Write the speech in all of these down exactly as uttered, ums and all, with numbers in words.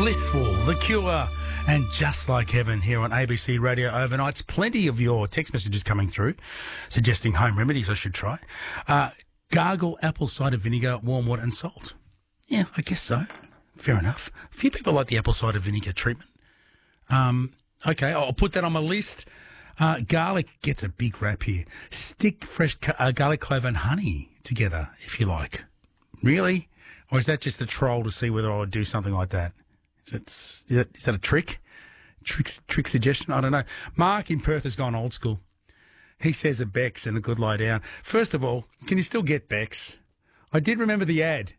Blissful, The Cure, and Just Like Heaven here on A B C Radio Overnights. Plenty of your text messages coming through suggesting home remedies I should try. Uh, gargle apple cider vinegar, warm water and salt. Yeah, I guess so. Fair enough. A few people like the apple cider vinegar treatment. Um, okay, I'll put that on my list. Uh, garlic gets a big rap here. Stick fresh ca- uh, garlic clove and honey together if you like. Really? Or is that just a troll to see whether I would do something like that? Is, it, is, that, is that a trick? Trick, trick suggestion? I don't know. Mark in Perth has gone old school. He says a Bex and a good lie down. First of all, can you still get Bex? I did remember the ad.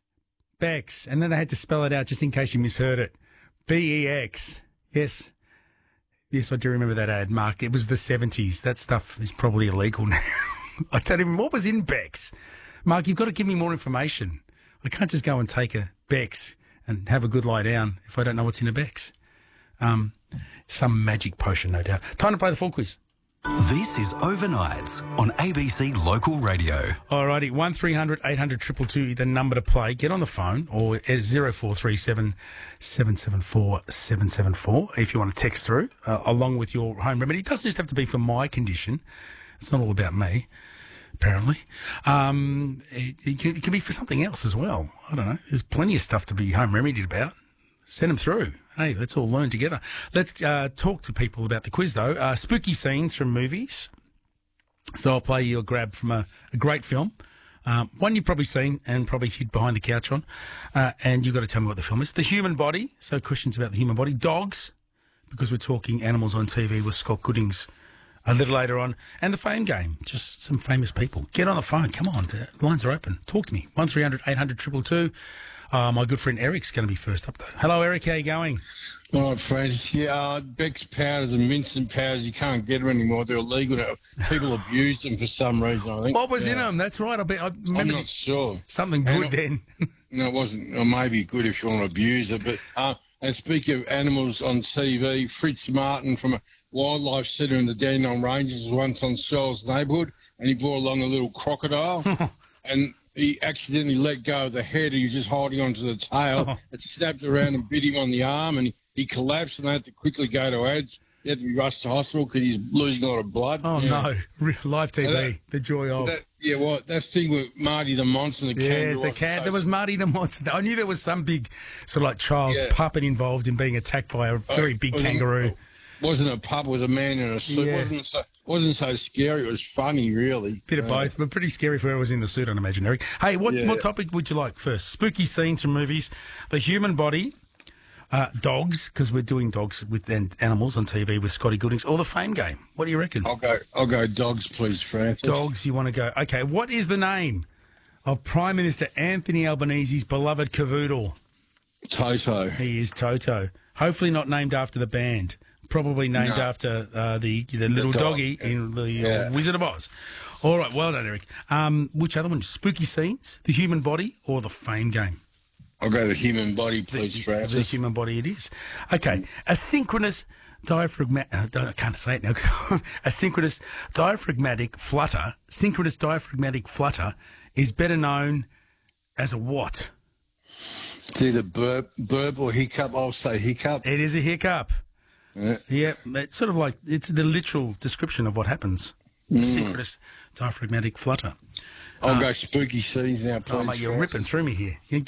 Bex. And then I had to spell it out just in case you misheard it. B E X. Yes. Yes, I do remember that ad, Mark. It was the seventies. That stuff is probably illegal now. I don't even... What was in Bex? Mark, you've got to give me more information. I can't just go and take a Bex and have a good lie down if I don't know what's in a Bex. Um, some magic potion, no doubt. Time to play the full quiz. This is Overnights on A B C Local Radio. Alrighty, one three hundred eight hundred two two two, the number to play. Get on the phone, or zero four three seven seven seven four seven seven four if you want to text through, uh, along with your home remedy. It doesn't just have to be for my condition. It's not all about me, apparently. Um, it, it, can, it can be for something else as well. I don't know. There's plenty of stuff to be home remedied about. Send them through. Hey, let's all learn together. Let's uh, talk to people about the quiz, though. Uh, spooky scenes from movies. So I'll play you a grab from a, a great film, um, one you've probably seen and probably hid behind the couch on, uh, and you've got to tell me what the film is. The Human Body, so questions about the human body. Dogs, because we're talking animals on T V with Scott Goodings a little later on. And the Fame Game, just some famous people. Get on the phone. Come on, the lines are open. Talk to me. one three hundred eight hundred two two two. Uh, my good friend Eric's going to be first up, though. Hello, Eric. How you going? All right, friends. Yeah, uh, Beck's powders and Vincent powders, you can't get them anymore. They're illegal now. People abuse them for some reason, I think. What was yeah. in them? That's right. I, be, I remember I'm not sure. Something good and then. No, it wasn't. Or maybe good if you want to abuse it. But uh, and speaking of animals on T V, Fritz Martin from a wildlife centre in the Dandenong Ranges was once on Searles neighbourhood, and he brought along a little crocodile. and... He accidentally let go of the head and he was just holding onto the tail. Oh. It snapped around and bit him on the arm and he, he collapsed and they had to quickly go to ads. He had to be rushed to hospital because he's losing a lot of blood. Oh, yeah. no. Live T V, So that, the joy of. That, yeah, well, that thing with Marty the Monster and the Yes, kangaroo. the cat. There was Marty the Monster. I knew there was some big sort of like child Yeah. puppet involved in being attacked by a very big It kangaroo. wasn't a pup, it was a man in a suit. Yeah. It wasn't so, wasn't so scary. It was funny, really. Bit of Uh, both, but pretty scary for whoever was in the suit, I'd imagine, Eric. Hey, what, Yeah. what topic would you like first? Spooky scenes from movies, the human body, uh, dogs, because we're doing dogs with and animals on T V with Scotty Goodings, or the Fame Game. What do you reckon? I'll go, I'll go dogs, please, Francis. Dogs, you want to go. Okay, what is the name of Prime Minister Anthony Albanese's beloved cavoodle? Toto. He is Toto. Hopefully not named after the band. Probably named No. after uh, the the little dog. doggy in the uh, Yeah. Wizard of Oz. All right, well done, Eric. Um, which other one? Spooky scenes, the human body, or the Fame Game? I'll go the human body, please, The Francis. human body it is. Okay, a synchronous diaphragmatic, uh, don't- I can't say it now, a synchronous diaphragmatic flutter, synchronous diaphragmatic flutter is better known as a what? It's either burp, burp or hiccup. I'll say hiccup. It is a hiccup. Yeah. Yeah, it's sort of like, it's the literal description of what happens. Mm. Synchronous diaphragmatic flutter. I'll go spooky scenes now, please. Oh, mate, you're Francis. ripping through me here. You